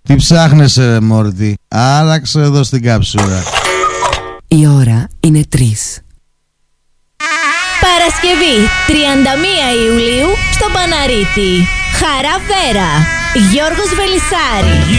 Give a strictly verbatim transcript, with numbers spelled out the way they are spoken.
Τι ψάχνεσαι, Μόρτι? Άλλαξε εδώ στην καψούρα. Η ώρα είναι τρεις. Παρασκευή τριάντα μία Ιουλίου στο Παναρίτη. Χαρά Βέρα. Γιώργος Βελισσάρη.